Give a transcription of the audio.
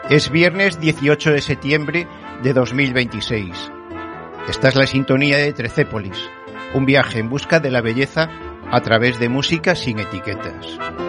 Es viernes 18 de septiembre de 2026. Esta es la sintonía de Trecépolis, un viaje en busca de la belleza a través de música sin etiquetas.